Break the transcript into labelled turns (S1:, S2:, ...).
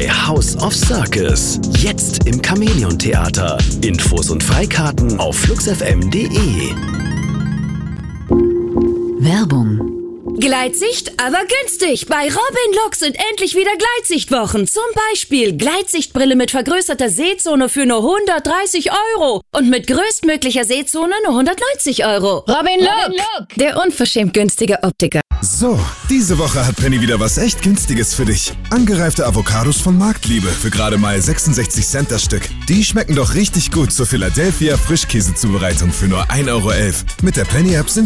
S1: bei House of Circus. Jetzt im Chamäleon-Theater. Infos und Freikarten auf fluxfm.de.
S2: Werbung.
S3: Gleitsicht, aber günstig. Bei Robin Lux sind endlich wieder Gleitsichtwochen. Zum Beispiel Gleitsichtbrille mit vergrößerter Sehzone für nur 130 € und mit größtmöglicher Sehzone nur 190 €.
S4: Robin Look, der unverschämt günstige Optiker.
S5: So, diese Woche hat Penny wieder was echt Günstiges für dich. Angereifte Avocados von Marktliebe für gerade mal 66 Cent das Stück. Die schmecken doch richtig gut zur Philadelphia Frischkäsezubereitung für nur 1,11 €. Mit der Penny-App sind